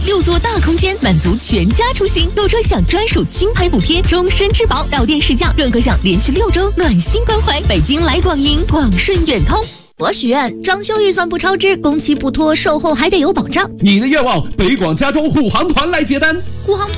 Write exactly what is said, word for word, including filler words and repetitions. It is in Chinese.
六座大空间，满足全家出行。购车享专属金牌补贴，终身质保，到店试驾更可享连续六周暖心关怀。北京来广银，广顺远通。 我许愿装修预算不超支，工期不拖，售后还得有保障。 你的愿望，北广家装护航团来接单。 护航